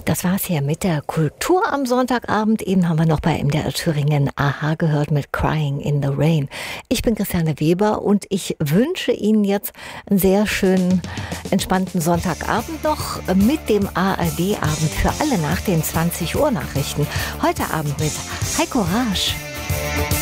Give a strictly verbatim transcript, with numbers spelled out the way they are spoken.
Das war's hier mit der Kultur am Sonntagabend. Eben haben wir noch bei M D R Thüringen Aha gehört mit Crying in the Rain. Ich bin Christiane Weber und ich wünsche Ihnen jetzt einen sehr schönen, entspannten Sonntagabend noch mit dem A R D-Abend für alle nach den zwanzig Uhr Nachrichten. Heute Abend mit Heiko Raasch.